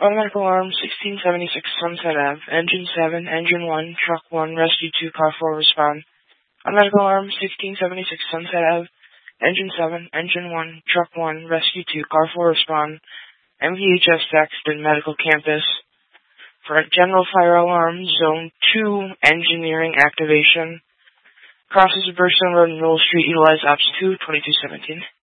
Automatic alarm 1676 Sunset Ave. Engine 7, Engine 1, Truck 1, Rescue 2, Car 4 respond. Automatic alarm 1676 Sunset Ave. Engine 7, Engine 1, Truck 1, Rescue 2, Car 4 respond. MVHS Thaxton Medical Campus. For general fire alarm, Zone 2, engineering activation. Crosses Burstone Road and Knoll Street, utilize OPS 2, 2217.